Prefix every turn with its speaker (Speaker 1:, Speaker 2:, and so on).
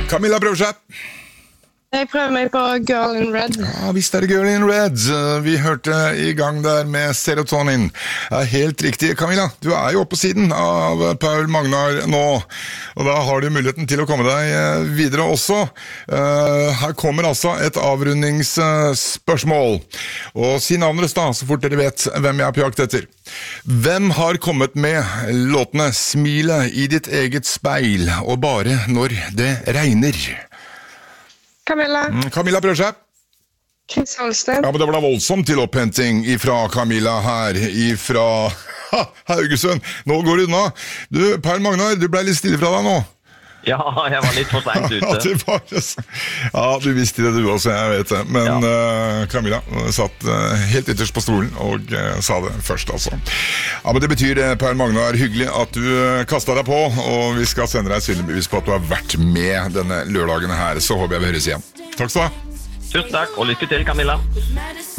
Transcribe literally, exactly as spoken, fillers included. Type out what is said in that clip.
Speaker 1: Camilla prøver seg.
Speaker 2: Jeg prøver meg på Girl in Red.
Speaker 1: Ja, visst er det Girl in Red. Vi hørte i gang der med Serotonin. Det er helt riktig, Camilla. Du er jo oppe på siden av Paul Magnar nå, og da har du muligheten til å komme deg videre også. Her kommer altså et avrundingsspørsmål. Og si navnet da, så fort dere vet hvem jeg er på jakt etter. Hvem har kommet med låtene Smile i ditt eget speil og Bare når det regner?
Speaker 2: Camilla.
Speaker 1: Camilla prøver seg.
Speaker 2: Chris Holsten.
Speaker 1: Ja, men det var da voldsomt til opphenting ifra Camilla her, ifra ha, Haugesund. Nå går det unna. Du, Per Magnar, du ble litt stille fra deg nå.
Speaker 3: Ja, jeg var litt for sent ute.
Speaker 1: Ja, det var det. Ja, du visste det du også, jeg vet det. Men ja. uh, Camilla satt uh, helt ytterst på stolen og uh, sa det først, altså. Ja, men det betyr, uh, Per Magnar, hyggelig at du uh, kastet deg på, og vi skal sende deg et synlig bevis på at du har vært med denne lørdagen her. Så håper jeg vi høres igjen. Takk skal du ha.
Speaker 3: Tusen takk, og lykke til, Camilla.